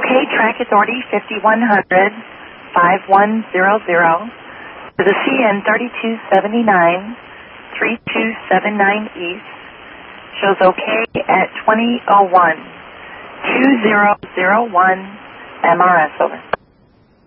Okay, track authority 5100, 5100, to the CN 3279, 3279 East, shows okay at 2001, 2001, MRS, over.